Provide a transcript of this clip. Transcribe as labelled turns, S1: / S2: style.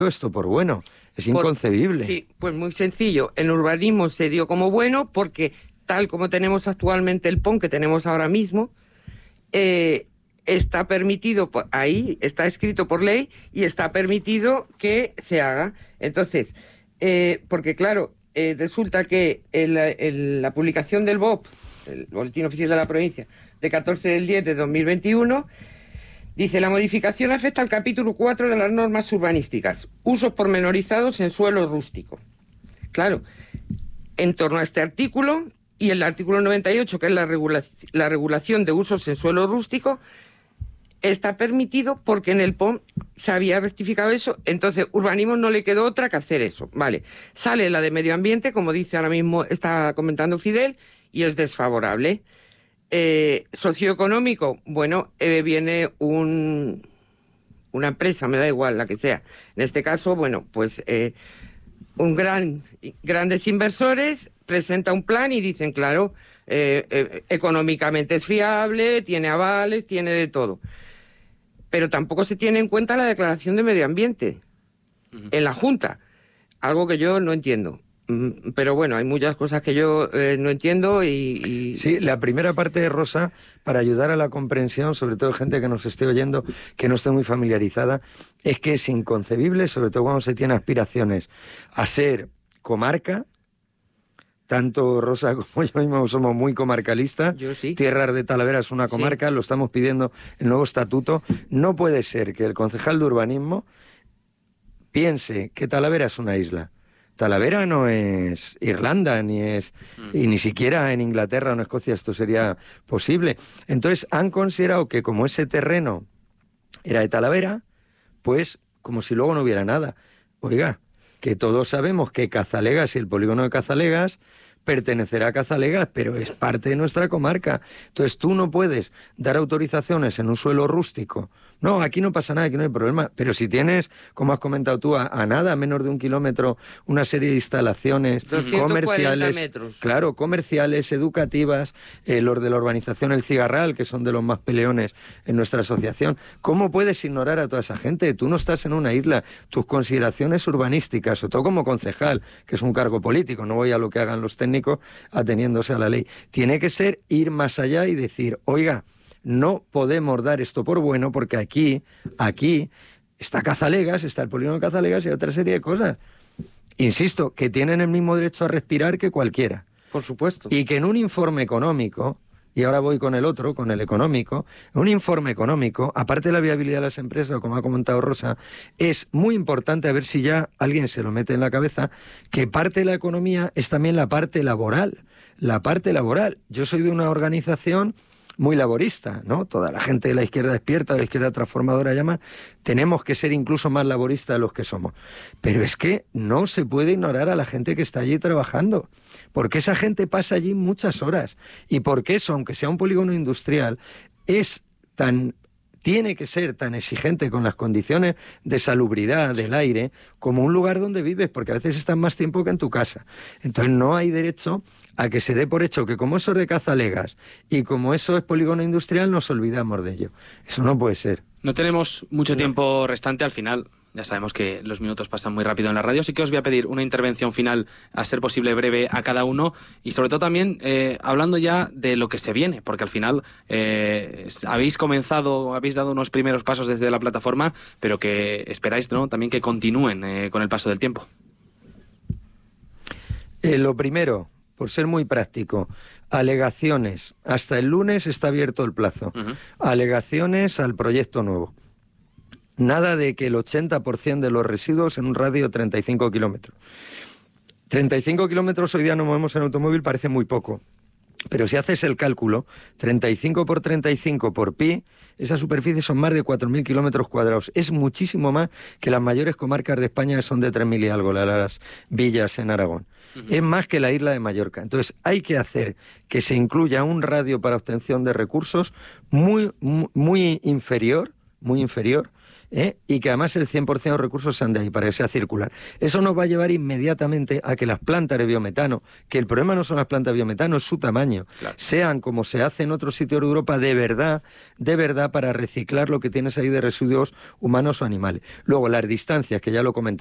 S1: esto por bueno. Es inconcebible.
S2: Sí, pues muy sencillo. En urbanismo se dio como bueno porque tal como tenemos actualmente el PON que tenemos ahora mismo, está permitido, ahí está escrito por ley y está permitido que se haga. Entonces, porque claro, resulta que la publicación del BOP, el Boletín Oficial de la Provincia, de 14 del 10 de 2021, dice: la modificación afecta al capítulo 4 de las normas urbanísticas, usos pormenorizados en suelo rústico. Claro, en torno a este artículo y el artículo 98, que es la regulación de usos en suelo rústico, está permitido porque en el POM se había rectificado eso. Entonces, urbanismo no le quedó otra que hacer eso. Vale, sale la de medio ambiente, como dice ahora mismo, está comentando Fidel, y es desfavorable. Socioeconómico, bueno, viene una empresa, me da igual la que sea. En este caso, bueno, pues grandes inversores presenta un plan y dicen, claro, económicamente es fiable, tiene avales, tiene de todo. Pero tampoco se tiene en cuenta la declaración de medio ambiente en la Junta, algo que yo no entiendo. Pero bueno, hay muchas cosas que yo no entiendo y...
S1: Sí, la primera parte de Rosa, para ayudar a la comprensión, sobre todo gente que nos esté oyendo, que no esté muy familiarizada, es que es inconcebible, sobre todo cuando se tiene aspiraciones a ser comarca. Tanto Rosa como yo mismo somos muy comarcalistas.
S2: Yo sí.
S1: Tierras de Talavera es una comarca, sí. Lo estamos pidiendo en el nuevo estatuto. No puede ser que el concejal de urbanismo piense que Talavera es una isla. Talavera no es Irlanda, y ni siquiera en Inglaterra o en Escocia esto sería posible. Entonces han considerado que como ese terreno era de Talavera, pues como si luego no hubiera nada. Oiga, que todos sabemos que Cazalegas y el polígono de Cazalegas pertenecerá a Cazalegas, pero es parte de nuestra comarca. Entonces tú no puedes dar autorizaciones en un suelo rústico. No, aquí no pasa nada, aquí no hay problema. Pero si tienes, como has comentado tú, a nada, a menos de 1 kilómetro, una serie de instalaciones comerciales,
S2: metros.
S1: Claro, comerciales, educativas, los de la urbanización El Cigarral, que son de los más peleones en nuestra asociación. ¿Cómo puedes ignorar a toda esa gente? Tú no estás en una isla. Tus consideraciones urbanísticas, sobre todo como concejal, que es un cargo político, no voy a lo que hagan los técnicos ateniéndose a la ley. Tiene que ser ir más allá y decir, oiga, no podemos dar esto por bueno porque aquí está Cazalegas, está el polígono de Cazalegas y otra serie de cosas. Insisto, que tienen el mismo derecho a respirar que cualquiera.
S2: Por supuesto.
S1: Y que en un informe económico, y ahora voy con el otro, con el económico, en un informe económico, aparte de la viabilidad de las empresas, como ha comentado Rosa, es muy importante, a ver si ya alguien se lo mete en la cabeza, que parte de la economía es también la parte laboral. La parte laboral. Yo soy de una organización muy laborista, ¿no? Toda la gente de la izquierda despierta, de la izquierda transformadora llama, tenemos que ser incluso más laboristas de los que somos. Pero es que no se puede ignorar a la gente que está allí trabajando, porque esa gente pasa allí muchas horas, y porque eso, aunque sea un polígono industrial, tiene que ser tan exigente con las condiciones de salubridad del aire como un lugar donde vives, porque a veces estás más tiempo que en tu casa. Entonces no hay derecho a que se dé por hecho que como eso es de Cazalegas y como eso es polígono industrial nos olvidamos de ello. Eso no puede ser.
S3: No tenemos mucho tiempo restante al final. Ya sabemos que los minutos pasan muy rápido en la radio, así que os voy a pedir una intervención final, a ser posible breve, a cada uno, y sobre todo también hablando ya de lo que se viene, porque al final habéis dado unos primeros pasos desde la plataforma, pero que esperáis, ¿no?, también que continúen con el paso del tiempo.
S1: Lo primero, por ser muy práctico, alegaciones. Hasta el lunes está abierto el plazo. Alegaciones al proyecto nuevo. Nada de que el 80% de los residuos en un radio de 35 kilómetros. 35 kilómetros hoy día nos movemos en automóvil, parece muy poco. Pero si haces el cálculo, 35 por 35 por pi, esa superficie son más de 4.000 kilómetros cuadrados. Es muchísimo más que las mayores comarcas de España, que son de 3.000 y algo, las villas en Aragón. Es más que la isla de Mallorca. Entonces hay que hacer que se incluya un radio para obtención de recursos muy inferior, y que además el 100% de los recursos sean de ahí, para que sea circular. Eso nos va a llevar inmediatamente a que las plantas de biometano, que el problema no son las plantas de biometano, es su tamaño, claro, sean como se hace en otros sitios de Europa, de verdad, para reciclar lo que tienes ahí de residuos humanos o animales. Luego, las distancias, que ya lo comentaba.